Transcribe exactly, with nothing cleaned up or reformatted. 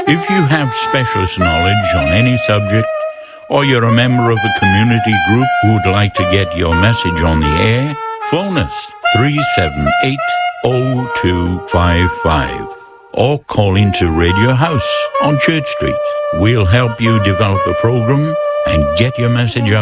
If you have specialist knowledge on any subject, or you're a member of a community group who would like to get your message on the air, phone us three seven eight, zero two five five or call into Radio House on Church Street. We'll help you develop a program and get your message out